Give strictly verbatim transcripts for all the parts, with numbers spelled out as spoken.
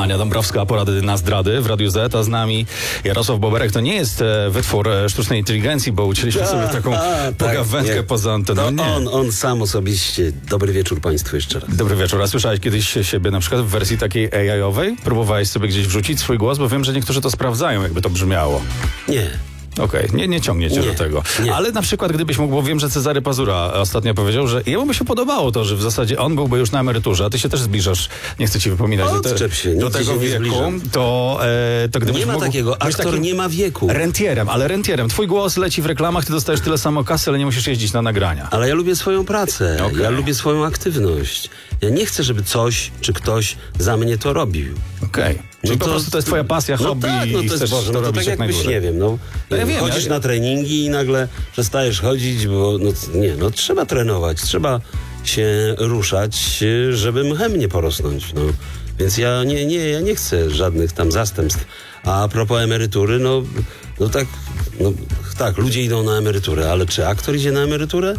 Ania Dąbrowska, porady na zdrady w Radiu Z, a z nami Jarosław Boberek. To nie jest e, wytwór e, sztucznej inteligencji, bo uczyliśmy sobie taką a, pogawędkę tak, poza anteną. To nie. on, on sam osobiście. Dobry wieczór Państwu jeszcze raz. Dobry wieczór. A słyszałeś kiedyś siebie na przykład w wersji takiej A I-owej? Próbowałeś sobie gdzieś wrzucić swój głos, bo wiem, że niektórzy to sprawdzają, jakby to brzmiało. Nie. Okej, okay. nie, nie ciągnie cię nie, do tego. Nie. Ale na przykład gdybyś mógł, bo wiem, że Cezary Pazura ostatnio powiedział, że jemu by się podobało to, że w zasadzie on byłby już na emeryturze, a ty się też zbliżasz, nie chcę ci wypominać, do, te, się, do tego się wieku, to, e, to gdybyś nie ma mógł takiego, aktor takim nie ma wieku. Rentierem, ale rentierem. Twój głos leci w reklamach, ty dostajesz tyle samo kasy, ale nie musisz jeździć na nagrania. Ale ja lubię swoją pracę, okay. ja lubię swoją aktywność. Ja nie chcę, żeby coś czy ktoś za mnie to robił. Okej. Okay. Czyli no to, po prostu to jest twoja pasja, no hobby tak, no to i chcesz Boże, to no to robić tak jak jakbyś, nie wiem, no, no ja wiem, chodzisz ja... na treningi i nagle przestajesz chodzić, bo no nie, no trzeba trenować, trzeba się ruszać, żeby mchem nie porosnąć, no. Więc ja nie, nie, ja nie chcę żadnych tam zastępstw. A a propos emerytury, no, no tak, no tak, ludzie idą na emeryturę, ale czy aktor idzie na emeryturę?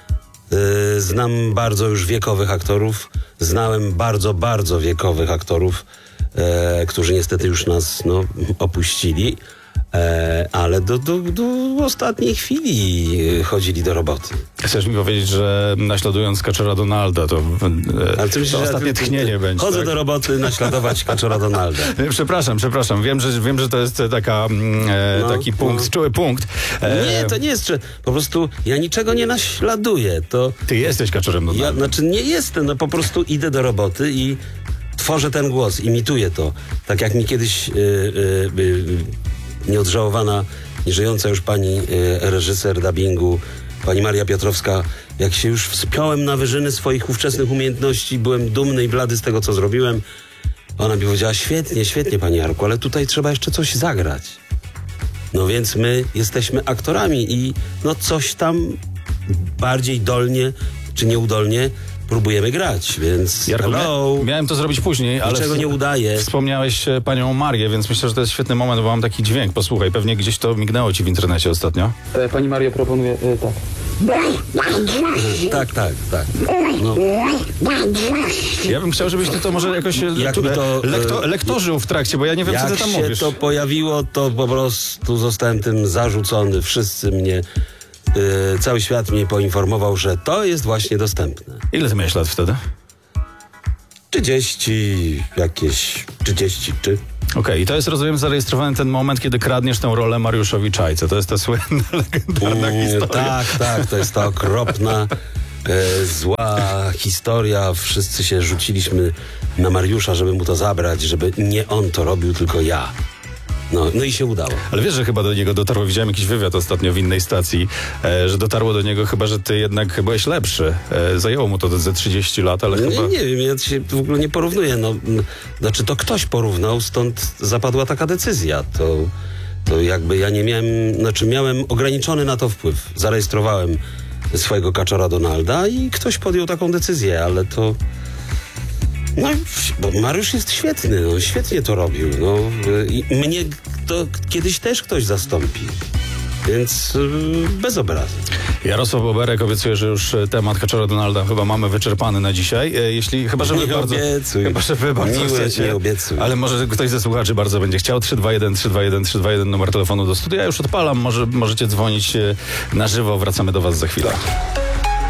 Yy, znam bardzo już wiekowych aktorów, znałem bardzo, bardzo wiekowych aktorów, e, którzy niestety już nas no, opuścili, e, ale do, do, do ostatniej chwili chodzili do roboty. Chcesz mi powiedzieć, że naśladując Kaczora Donalda, to, e, ale ty myślisz, to ostatnie ja, tchnienie będzie. Chodzę tak? do roboty naśladować Kaczora Donalda. Przepraszam, przepraszam. Wiem, że, wiem, że to jest taka, e, no, taki punkt, no. czuły punkt. E, nie, to nie jest, że po prostu ja niczego nie naśladuję. To ty jesteś Kaczorem Donalda. Ja, znaczy nie jestem, no po prostu idę do roboty i tworzę ten głos, imituję to. Tak jak mi kiedyś yy, yy, yy, nieodżałowana, nieżyjąca już pani yy, reżyser dubbingu, pani Maria Piotrowska, jak się już wspiąłem na wyżyny swoich ówczesnych umiejętności, byłem dumny i blady z tego, co zrobiłem. Ona mi powiedziała, świetnie, świetnie, pani Jarku, ale tutaj trzeba jeszcze coś zagrać. No więc my jesteśmy aktorami i no coś tam bardziej dolnie czy nieudolnie próbujemy grać, więc Jarku, hello. Mia- miałem to zrobić później, ale niczego nie udaje. Wspomniałeś panią Marię, więc myślę, że to jest świetny moment, bo mam taki dźwięk. Posłuchaj, pewnie gdzieś to mignęło ci w internecie ostatnio. Pani Maria proponuje, e, tak. Tak, tak, tak. No. Ja bym chciał, żebyś ty to może jakoś Jak tu, mi to, lekto, lektorzył w trakcie, bo ja nie wiem, jak co ty tam się mówisz. to pojawiło, to po prostu zostałem tym zarzucony. Wszyscy mnie, yy, cały świat mnie poinformował, że to jest właśnie dostępne. Ile ty miałeś lat wtedy? trzydzieści, jakieś trzydzieści trzy. Okej, okay, i to jest, rozumiem, zarejestrowany ten moment, kiedy kradniesz tę rolę Mariuszowi Czajce. To jest ta słynna, legendarna mm, historia. Tak, tak, to jest ta okropna, e, zła historia. Wszyscy się rzuciliśmy na Mariusza, żeby mu to zabrać, żeby nie on to robił, tylko ja. No, no i się udało. Ale wiesz, że chyba do niego dotarło, widziałem jakiś wywiad ostatnio w innej stacji, e, że dotarło do niego chyba, że ty jednak byłeś lepszy. E, zajęło mu to ze trzydzieści lat, ale no, chyba... Nie, nie wiem, ja się w ogóle nie porównuję. No, znaczy to ktoś porównał, stąd zapadła taka decyzja. To, to jakby ja nie miałem, znaczy miałem ograniczony na to wpływ. Zarejestrowałem swojego Kaczora Donalda i ktoś podjął taką decyzję, ale to... No, bo Mariusz jest świetny, no, świetnie to robił. No, i mnie to kiedyś też ktoś zastąpi. Więc yy, bez obrazu. Jarosław Boberek obiecuje, że już temat Kaczora Donalda chyba mamy wyczerpany na dzisiaj. E, jeśli, chyba, że wy nie bardzo, obiecuj. chyba, że wy bardzo Miłe, chcecie. nie obiecuj. Ale może ktoś ze słuchaczy bardzo będzie chciał. trzy dwa jeden trzy dwa jeden trzy dwa jeden numer telefonu do studia. Ja już odpalam. Może, możecie dzwonić na żywo. Wracamy do was za chwilę.